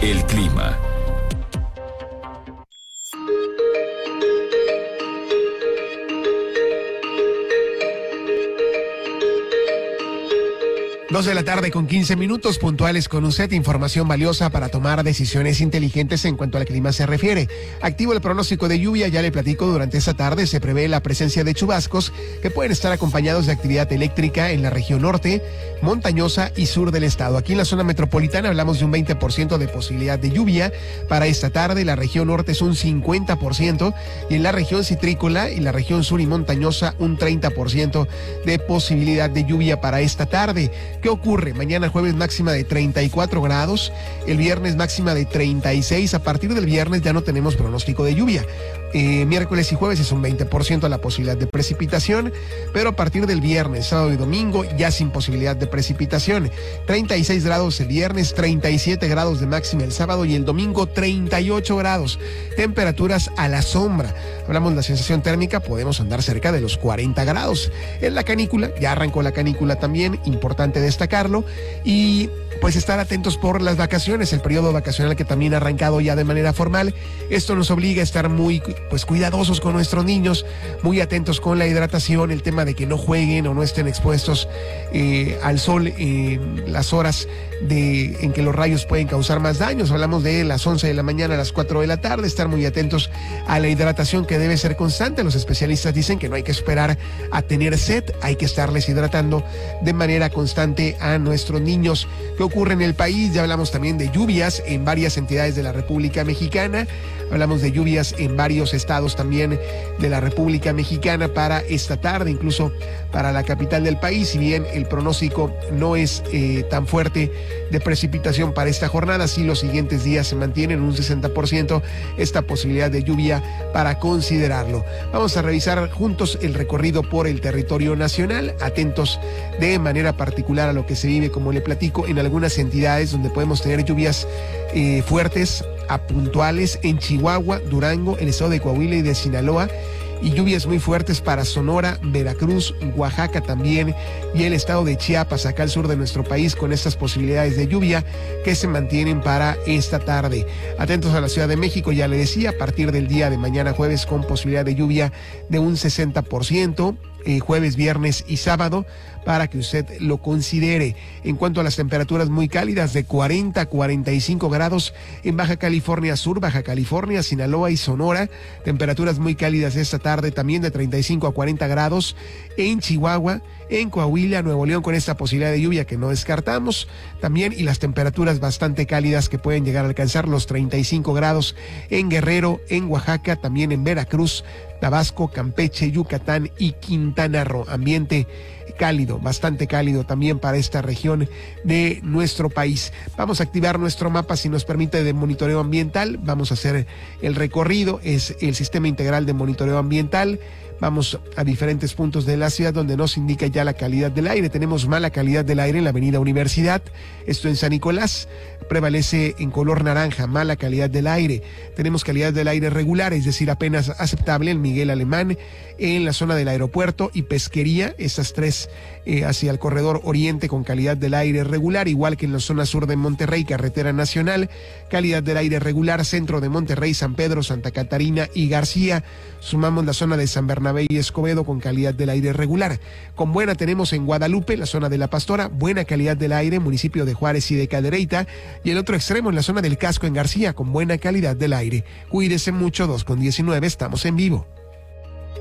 El clima. Dos de la tarde con 15 minutos, puntuales con USET, información valiosa para tomar decisiones inteligentes en cuanto al clima se refiere. Activo el pronóstico de lluvia, ya le platico, durante esta tarde se prevé la presencia de chubascos que pueden estar acompañados de actividad eléctrica en la región norte, montañosa y sur del estado. Aquí en la zona metropolitana hablamos de un 20% de posibilidad de lluvia para esta tarde, la región norte es un 50% y en la región citrícola y la región sur y montañosa un 30% de posibilidad de lluvia para esta tarde. ¿Qué ocurre? Mañana jueves máxima de 34 grados, el viernes máxima de 36, a partir del viernes ya no tenemos pronóstico de lluvia. Miércoles y jueves es un 20% la posibilidad de precipitación, pero a partir del viernes, sábado y domingo ya sin posibilidad de precipitación. 36 grados el viernes, 37 grados de máxima el sábado y el domingo 38 grados. Temperaturas a la sombra. Hablamos de la sensación térmica, podemos andar cerca de los 40 grados. En la canícula, ya arrancó la canícula también, importante destacarlo, y pues estar atentos por las vacaciones, el periodo vacacional que también ha arrancado ya de manera formal. Esto nos obliga a estar muy cuidadosos con nuestros niños, muy atentos con la hidratación, el tema de que no jueguen o no estén expuestos al sol las horas en que los rayos pueden causar más daños. Hablamos de las 11 de la mañana a las 4 de la tarde, estar muy atentos a la hidratación que debe ser constante. Los especialistas dicen que no hay que esperar a tener sed, hay que estarles hidratando de manera constante a nuestros niños. ¿Qué ocurre en el país? Ya hablamos también de lluvias en varias entidades de la República Mexicana, hablamos de lluvias en varios estados también de la República Mexicana para esta tarde, incluso para la capital del país. Si bien el pronóstico no es tan fuerte de precipitación para esta jornada, sí los siguientes días se mantienen un 60% esta posibilidad de lluvia para considerarlo. Vamos a revisar juntos el recorrido por el territorio nacional, atentos de manera particular a lo que se vive, como le platico, en algunas entidades donde podemos tener lluvias fuertes a puntuales en Chihuahua, Durango, el estado de Coahuila y de Sinaloa, y lluvias muy fuertes para Sonora, Veracruz, Oaxaca también, y el estado de Chiapas, acá al sur de nuestro país, con estas posibilidades de lluvia que se mantienen para esta tarde. Atentos a la Ciudad de México, ya le decía, a partir del día de mañana jueves con posibilidad de lluvia de un 60%, jueves, viernes y sábado, para que usted lo considere. En cuanto a las temperaturas muy cálidas, de 40 a 45 grados en Baja California Sur, Baja California, Sinaloa y Sonora. Temperaturas muy cálidas esta tarde, también de 35 a 40 grados en Chihuahua, en Coahuila, Nuevo León, con esta posibilidad de lluvia que no descartamos también, y las temperaturas bastante cálidas que pueden llegar a alcanzar los 35 grados en Guerrero, en Oaxaca, también en Veracruz, Tabasco, Campeche, Yucatán y Quintana Roo. Ambiente cálido, bastante cálido también para esta región de nuestro país. Vamos a activar nuestro mapa, si nos permite, de monitoreo ambiental. Vamos a hacer el recorrido, es el sistema integral de monitoreo ambiental. Vamos a diferentes puntos de la ciudad donde nos indica ya la calidad del aire. Tenemos mala calidad del aire en la avenida Universidad, esto en San Nicolás, prevalece en color naranja, mala calidad del aire. Tenemos calidad del aire regular, es decir, apenas aceptable en Miguel Alemán, en la zona del aeropuerto y pesquería, estas tres hacia el corredor oriente con calidad del aire regular, igual que en la zona sur de Monterrey, carretera nacional, calidad del aire regular, centro de Monterrey, San Pedro, Santa Catarina y García. Sumamos la zona de San Bernabé y Escobedo con calidad del aire regular. Con buena tenemos en Guadalupe, la zona de La Pastora, buena calidad del aire, municipio de Juárez y de Cadereyta, y el otro extremo en la zona del Casco en García, con buena calidad del aire. Cuídese mucho, 2:19, estamos en vivo.